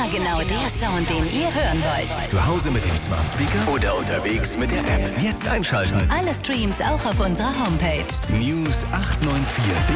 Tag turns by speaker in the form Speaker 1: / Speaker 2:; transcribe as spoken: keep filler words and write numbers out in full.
Speaker 1: Immer genau der Sound, den ihr hören wollt.
Speaker 2: Zu Hause mit dem Smart Speaker oder unterwegs mit der App. Jetzt einschalten.
Speaker 1: Alle Streams auch auf unserer Homepage.
Speaker 2: News acht neun vier.